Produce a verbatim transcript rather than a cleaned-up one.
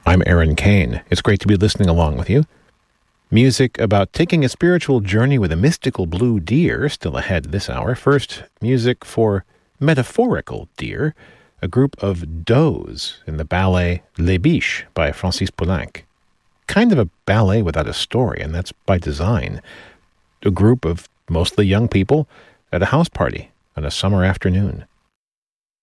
I'm Aaron Kane. It's great to be listening along with you. Music about taking a spiritual journey with a mystical blue deer still ahead this hour. First, music for Metaphorical Deer, a group of does in the ballet Les Biches by Francis Poulenc. Kind of a ballet without a story, and that's by design. A group of mostly young people at a house party on a summer afternoon.